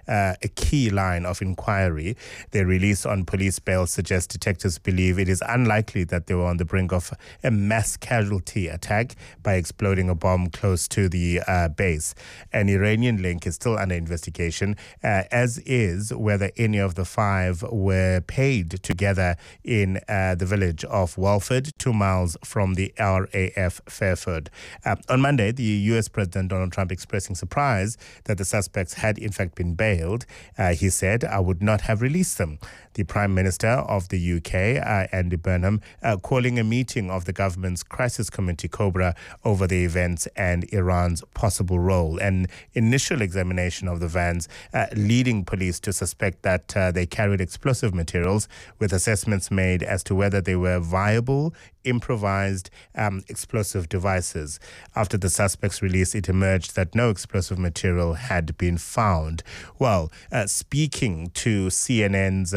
a key line of inquiry. Their release on police bail suggests detectives believe it is unlikely that they were on the brink of a mass casualty attack by exploding a bomb close to the base. An Iranian link is still under investigation, as is whether any of the five were paid together in the village of Walford, 2 miles from the RAF Fairford. On Monday, the US President Donald Trump expressing surprise that the suspects had in fact been bailed. He said, "I would not have released them." The Prime Minister of the UK, Andy Burnham, calling a meeting of the government's crisis committee, COBRA, over the events and Iran's possible role. An initial examination of the vans leading police to suspect that they carried explosive materials, with assessments made as to whether they were viable, improvised explosive devices. After the suspect's release, it emerged that no explosive material had been found. Well, speaking to CNN's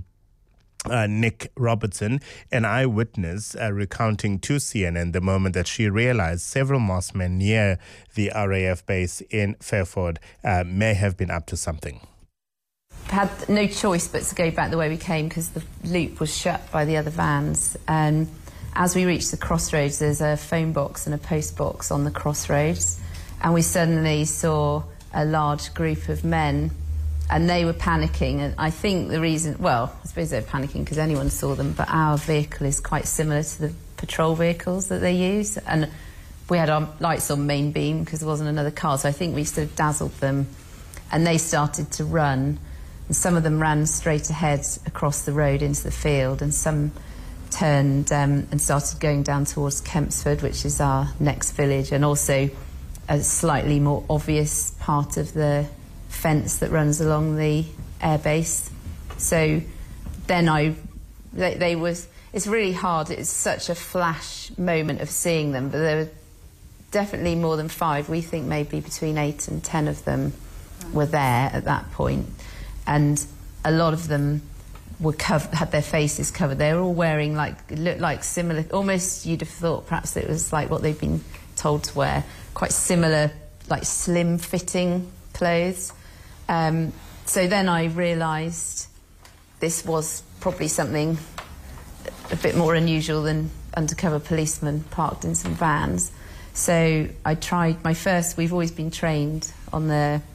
Nick Robertson, an eyewitness recounting to CNN the moment that she realized several masked men near the RAF base in Fairford may have been up to something. Had no choice but to go back the way we came because the loop was shut by the other vans. And as we reached the crossroads, there's a phone box and a post box on the crossroads, and we suddenly saw a large group of men, and they were panicking. And I think the reason, well, I suppose they're panicking because anyone saw them, but our vehicle is quite similar to the patrol vehicles that they use, and we had our lights on main beam because there wasn't another car, so I think we sort of dazzled them, and they started to run. And some of them ran straight ahead across the road into the field, and some turned and started going down towards Kempsford, which is our next village, and also a slightly more obvious part of the fence that runs along the airbase. So then it's really hard. It's such a flash moment of seeing them, but there were definitely more than 5. We think maybe between 8 and 10 of them were there at that point. And a lot of them were had their faces covered. They were all wearing looked like similar, almost you'd have thought perhaps it was like what they've been told to wear, quite similar, like slim fitting clothes. So then I realised this was probably something a bit more unusual than undercover policemen parked in some vans. So I tried we've always been trained on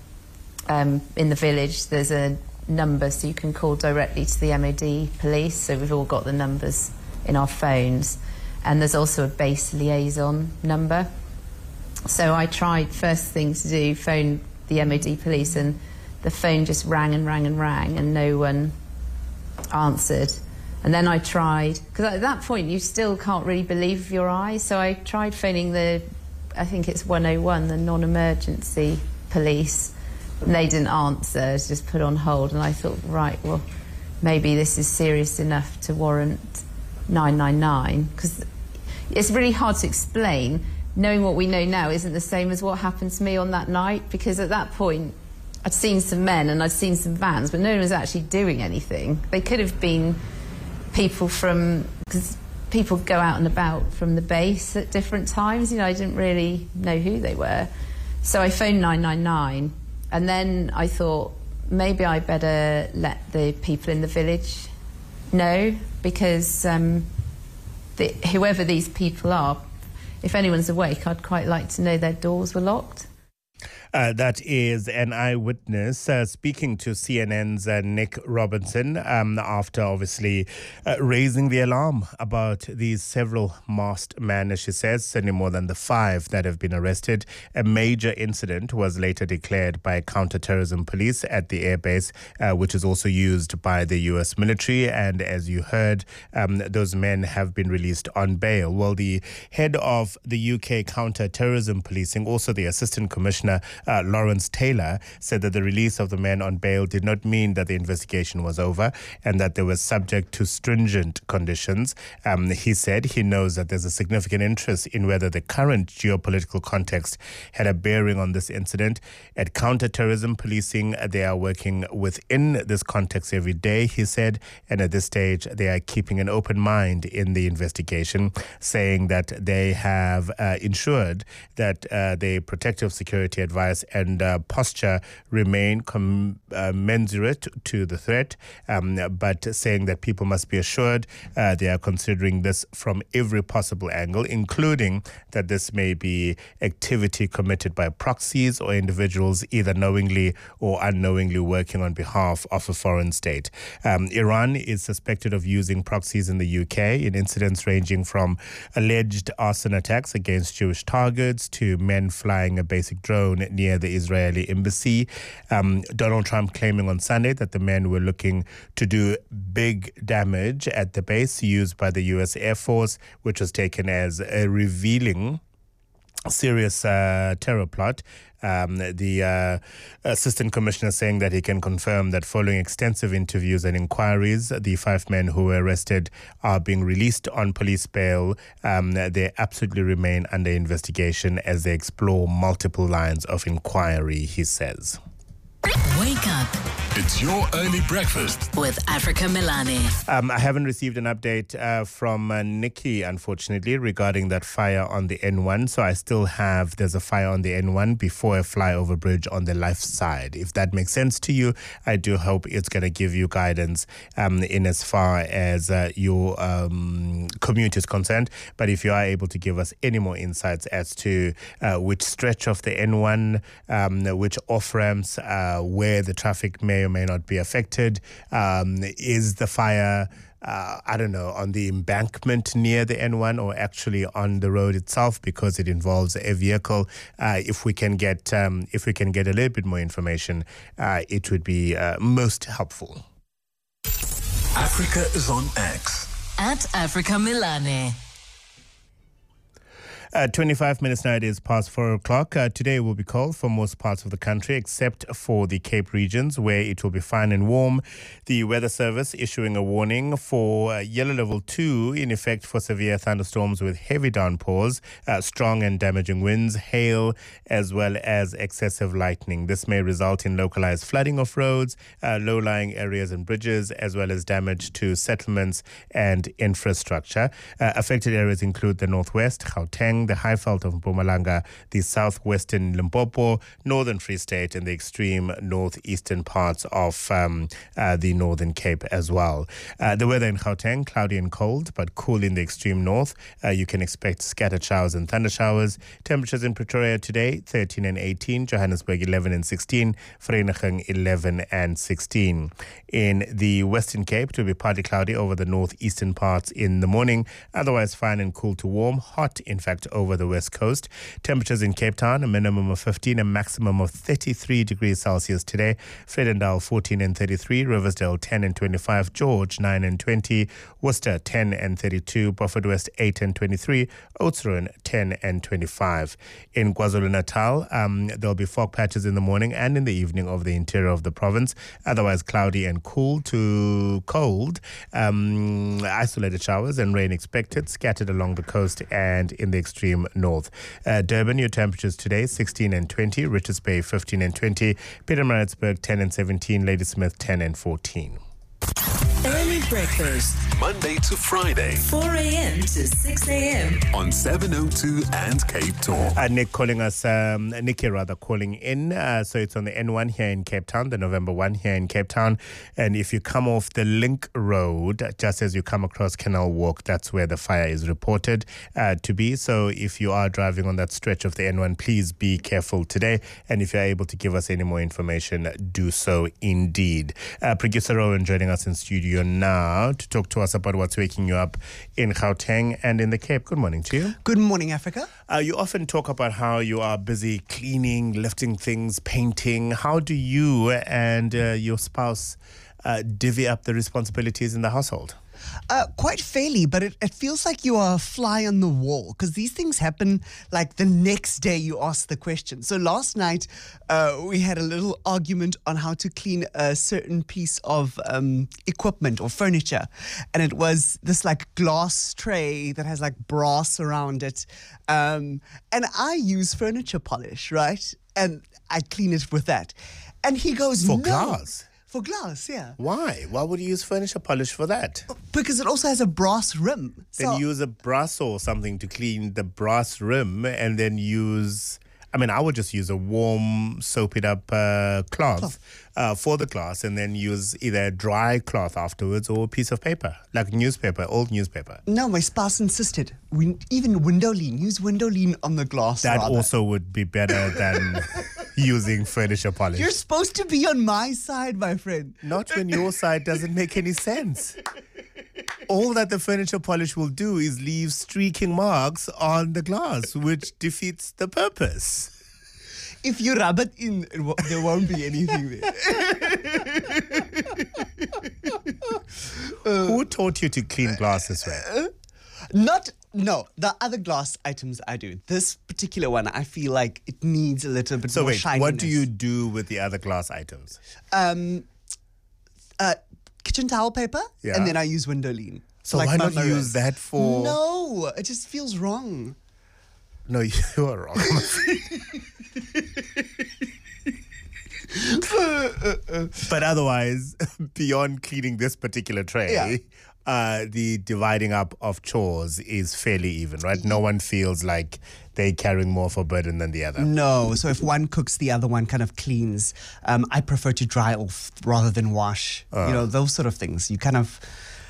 in the village, there's a number so you can call directly to the MOD police, so we've all got the numbers in our phones, and there's also a base liaison number. So I tried, first thing to do, phone the MOD police, and the phone just rang and rang and rang and no one answered. And then I tried, because at that point you still can't really believe your eyes, so I tried phoning I think it's 101, the non-emergency police. And they didn't answer, it was just put on hold, and I thought, right, well, maybe this is serious enough to warrant 999, because it's really hard to explain. Knowing what we know now isn't the same as what happened to me on that night, because at that point I'd seen some men and I'd seen some vans, but no one was actually doing anything. They could have been people because people go out and about from the base at different times, I didn't really know who they were. So I phoned 999. And then I thought, maybe I better let the people in the village know, because whoever these people are, if anyone's awake, I'd quite like to know their doors were locked. That is an eyewitness speaking to CNN's Nick Robinson after obviously raising the alarm about these several masked men, as she says, certainly more than the 5 that have been arrested. A major incident was later declared by counter-terrorism police at the airbase, which is also used by the US military. And as you heard, those men have been released on bail. Well, the head of the UK counter-terrorism policing, also the Assistant Commissioner, Lawrence Taylor, said that the release of the men on bail did not mean that the investigation was over and that they were subject to stringent conditions. He said he knows that there's a significant interest in whether the current geopolitical context had a bearing on this incident. At counter-terrorism policing, they are working within this context every day, he said, and at this stage they are keeping an open mind in the investigation, saying that they have ensured that the protective security advisor device and posture remain commensurate to the threat, but saying that people must be assured they are considering this from every possible angle, including that this may be activity committed by proxies or individuals either knowingly or unknowingly working on behalf of a foreign state. Iran is suspected of using proxies in the UK in incidents ranging from alleged arson attacks against Jewish targets to men flying a basic drone near the Israeli embassy. Donald Trump claiming on Sunday that the men were looking to do big damage at the base used by the U.S. Air Force, which was taken as a revealing serious terror plot. The assistant commissioner saying that he can confirm that following extensive interviews and inquiries, the 5 men who were arrested are being released on police bail. They absolutely remain under investigation as they explore multiple lines of inquiry, he says. Wake up. It's your early breakfast with Africa Milani. I haven't received an update from Nikki, unfortunately, regarding that fire on the N1. So I still have, there's a fire on the N1 before a flyover bridge on the left side. If that makes sense to you, I do hope it's going to give you guidance in as far as your commute is concerned. But if you are able to give us any more insights as to which stretch of the N1, which off-ramps, where the traffic may or may not be affected. Is the fire, on the embankment near the N1 or actually on the road itself, because it involves a vehicle? If we can get a little bit more information, it would be most helpful. Africa is on X At Africa Milani. 25 minutes now, it is past 4 o'clock. Today will be cold for most parts of the country except for the Cape regions where it will be fine and warm. The Weather Service issuing a warning for yellow level 2 in effect for severe thunderstorms with heavy downpours, strong and damaging winds, hail, as well as excessive lightning. This may result in localized flooding of roads, low-lying areas and bridges, as well as damage to settlements and infrastructure. Affected areas include the northwest, Gauteng, the Highveld of Mpumalanga, the southwestern Limpopo, northern Free State, and the extreme northeastern parts of the Northern Cape as well. The weather in Gauteng, cloudy and cold, but cool in the extreme north. You can expect scattered showers and thunder showers. Temperatures in Pretoria today, 13 and 18, Johannesburg 11 and 16, Vereeniging 11 and 16. In the Western Cape, it will be partly cloudy over the northeastern parts in the morning, otherwise fine and cool to warm, hot in fact over the west coast. Temperatures in Cape Town, a minimum of 15, a maximum of 33 degrees Celsius today. Vredendal 14 and 33, Riversdale 10 and 25, George 9 and 20, Worcester 10 and 32, Beaufort West 8 and 23, Oudtshoorn 10 and 25. In KwaZulu-Natal, there'll be fog patches in the morning and in the evening over the interior of the province, otherwise cloudy and cool to cold. Isolated showers and rain expected, scattered along the coast and in the extreme north. Durban, your temperatures today 16 and 20, Richards Bay 15 and 20, Pietermaritzburg 10 and 17, Ladysmith 10 and 14. Early breakfast, Monday to Friday, 4 a.m. to 6 a.m. on 702 and Cape Talk. Nikki calling in. So it's on the N1 here in Cape Town, the November 1 here in Cape Town. And if you come off the Link Road, just as you come across Canal Walk, that's where the fire is reported to be. So if you are driving on that stretch of the N1, please be careful today. And if you're able to give us any more information, do so indeed. Producer Rowan joining us in studio now to talk to us about what's waking you up in Gauteng and in the Cape. Good morning to you. Good morning, Africa. You often talk about how you are busy cleaning, lifting things, painting. How do you and your spouse divvy up the responsibilities in the household? Quite fairly, but it feels like you are a fly on the wall because these things happen like the next day you ask the question. So last night we had a little argument on how to clean a certain piece of equipment or furniture, and it was this like glass tray that has like brass around it, and I use furniture polish, right? And I clean it with that, and he goes, For "No." glass? For glass, yeah. Why? Why would you use furniture polish for that? Because it also has a brass rim. Then use a brass or something to clean the brass rim and then use I mean, I would just use a warm, soaped up cloth for the glass, and then use either a dry cloth afterwards or a piece of paper, like newspaper, old newspaper. No, my spouse insisted. Even Windowline. Use Windowline on the glass. That rather. also would be better than using furniture polish. You're supposed to be on my side, my friend. Not when your side doesn't make any sense. All that the furniture polish will do is leave streaking marks on the glass, which defeats the purpose. If you rub it in, there won't be anything there. Who taught you to clean glass this way? No, the other glass items I do. This particular one, I feel like it needs a little bit So more wait, shininess. what do you do with the other glass items? Kitchen towel paper, Yeah. and then I use Windowline. So like why my not mirrors. use that for... No, it just feels wrong. No, you are wrong. But otherwise, beyond cleaning this particular tray, the dividing up of chores is fairly even, right? No one feels like they're carrying more of a burden than the other. No, so if one cooks, the other one kind of cleans. I prefer to dry off rather than wash. Those sort of things. You kind of,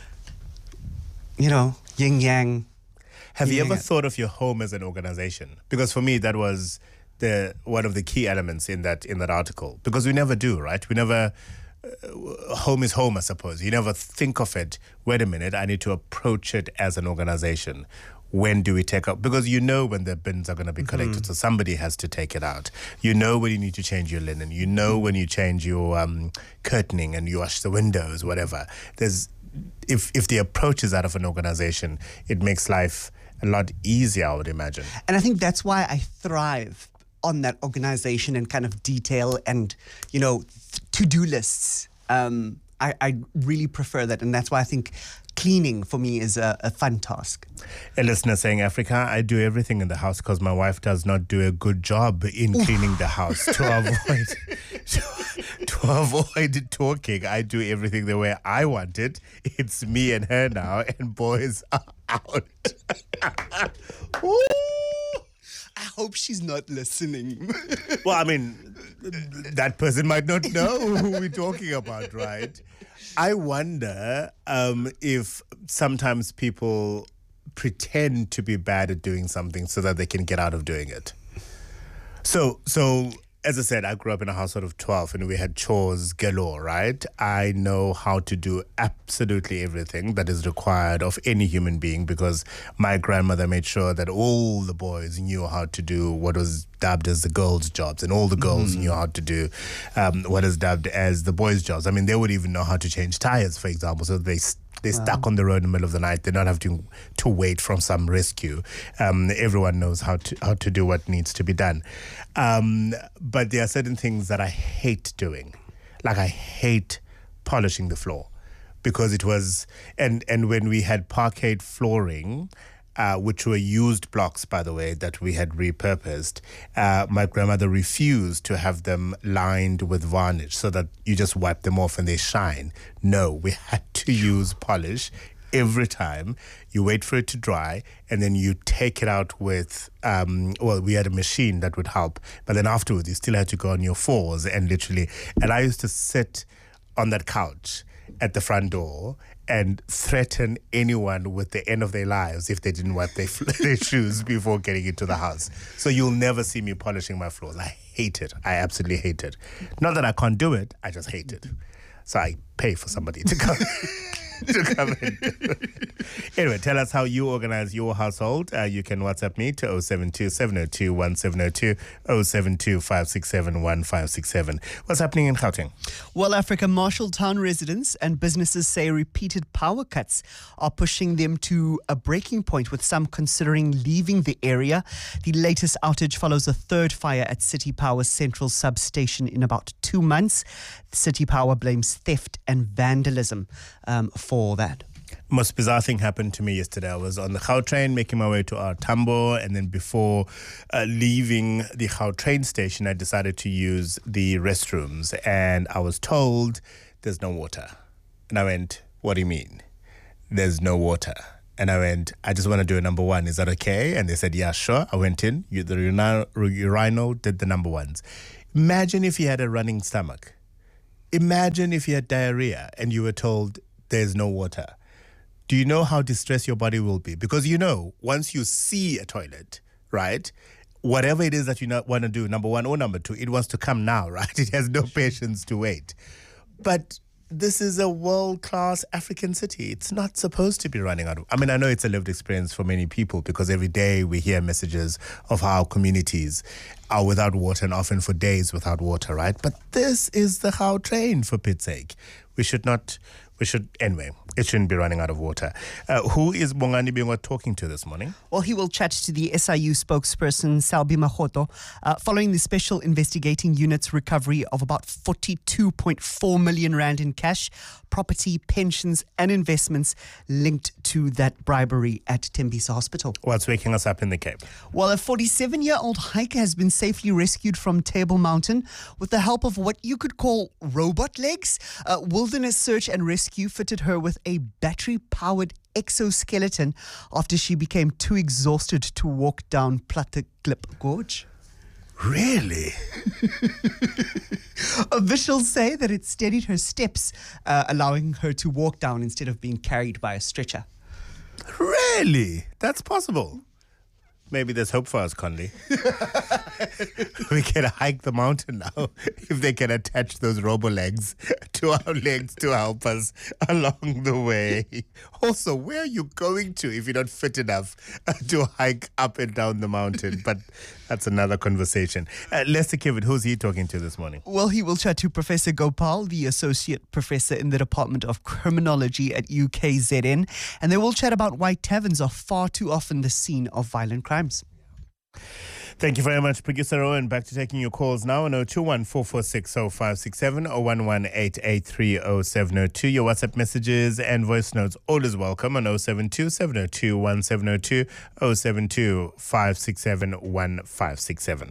yin yang. Have you ever Yeah. thought of your home as an organization? Because for me, that was one of the key elements in that article. Because we never do, right? We never. Home is home, I suppose. You never think of it. Wait a minute, I need to approach it as an organization. When do we take up? Because you know when the bins are going to be collected, so somebody has to take it out. You know when you need to change your linen. You know when you change your curtaining and you wash the windows, whatever. If the approach is out of an organization, it makes life a lot easier, I would imagine. And I think that's why I thrive on that organization and kind of detail and, to-do lists. I really prefer that. And that's why I think cleaning for me is a fun task. A listener saying, Africa, I do everything in the house because my wife does not do a good job in cleaning the house. To avoid talking, I do everything the way I want it. It's me and her now, and boys are out. Ooh, I hope she's not listening. Well, I mean, that person might not know who we're talking about, right? I wonder if sometimes people pretend to be bad at doing something so that they can get out of doing it. So as I said, I grew up in a household of 12 and we had chores galore, right? I know how to do absolutely everything that is required of any human being because my grandmother made sure that all the boys knew how to do what was dubbed as the girls' jobs, and all the girls knew how to do what is dubbed as the boys' jobs. I mean, they would even know how to change tires, for example, so they're stuck on the road in the middle of the night. They're not having to wait from some rescue. Everyone knows how to do what needs to be done. But there are certain things that I hate doing. Like I hate polishing the floor because it was, and when we had parquet flooring, which were used blocks, by the way, that we had repurposed, my grandmother refused to have them lined with varnish so that you just wipe them off and they shine. No, we had to use polish every time. You wait for it to dry and then you take it out with, we had a machine that would help. But then afterwards, you still had to go on your fours and I used to sit on that couch at the front door and threaten anyone with the end of their lives if they didn't wipe their shoes before getting into the house. So you'll never see me polishing my floors. I hate it. I absolutely hate it. Not that I can't do it, I just hate it. So I pay for somebody to come and do it. Anyway, tell us how you organize your household. You can WhatsApp me to 072-702-1702, 072-567-1567. What's happening in Gauteng? Well, Africa, Marshalltown residents and businesses say repeated power cuts are pushing them to a breaking point, with some considering leaving the area. The latest outage follows a third fire at City Power's central substation in about 2 months. City Power blames theft and vandalism for that. Most bizarre thing happened to me yesterday. I was on the Gautrain making my way to our Tambo, and then before leaving the Gautrain station, I decided to use the restrooms, and I was told there's no water. And I went, what do you mean? There's no water. And I went, I just want to do a number one. Is that okay? And they said, yeah, sure. I went in. The urinal did the number ones. Imagine if you had a running stomach. Imagine if you had diarrhea and you were told there's no water. Do you know how distressed your body will be? Because once you see a toilet, right, whatever it is that you want to do, number one or number two, it wants to come now, right? It has no patience to wait. But this is a world-class African city. It's not supposed to be running out of... I mean, I know it's a lived experience for many people because every day we hear messages of how communities are without water and often for days without water, right? But this is the Gautrain, for Pit's sake. Anyway, it shouldn't be running out of water. Who is Bongani Bingwa talking to this morning? Well, he will chat to the SIU spokesperson, Selby Mahoto, following the Special Investigating Unit's recovery of about 42.4 million rand in cash, property, pensions and investments linked to that bribery at Tembisa Hospital. What's waking us up in the Cape? Well, a 47-year-old hiker has been safely rescued from Table Mountain with the help of what you could call robot legs. Wilderness Search and Rescue fitted her with a battery-powered exoskeleton after she became too exhausted to walk down Platte Klip Gorge. Really? Officials say that it steadied her steps, allowing her to walk down instead of being carried by a stretcher. Really? That's possible. Maybe there's hope for us, Conley. We can hike the mountain now if they can attach those robo-legs to our legs to help us along the way. Also, where are you going to if you're not fit enough to hike up and down the mountain? But that's another conversation. Lester Kivitt, who's he talking to this morning? Well, he will chat to Professor Gopal, the Associate Professor in the Department of Criminology at UKZN, and they will chat about why taverns are far too often the scene of violent crimes. Thank you very much, Producer Owen. Back to taking your calls now on 021-446-0567 or 118-883-0702. Your WhatsApp messages and voice notes always welcome on 072-702-1702, 072-567-1567.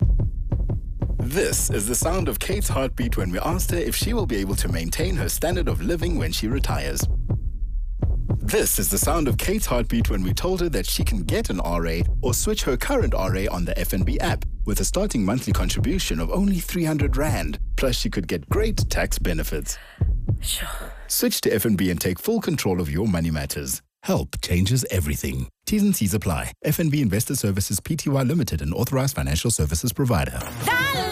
This is the sound of Kate's heartbeat when we asked her if she will be able to maintain her standard of living when she retires. This is the sound of Kate's heartbeat when we told her that she can get an RA or switch her current RA on the FNB app with a starting monthly contribution of only 300 Rand. Plus, she could get great tax benefits. Sure. Switch to FNB and take full control of your money matters. Help changes everything. T's and C's apply. FNB Investor Services Pty Limited, an authorized financial services provider.